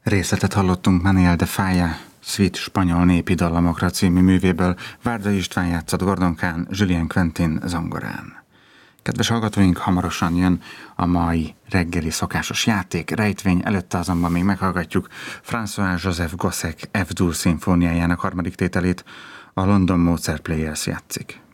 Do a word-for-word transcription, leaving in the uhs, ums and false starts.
Részletet hallottunk Manuel de Falla Suite spanyol népi dallamokra című művéből. Várda István játszott Gordon Kahn, Julien Quentin zongorán. Kedves hallgatóink, hamarosan jön a mai reggeli szokásos játék, rejtvény, előtte azonban még meghallgatjuk François-Joseph Gossec F-dur szimfóniájának harmadik tételét, a London Mozart Players játszik.